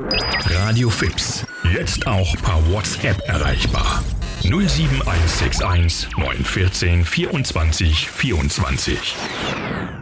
Radio Fips, jetzt auch per WhatsApp erreichbar. 07161 914 24 24.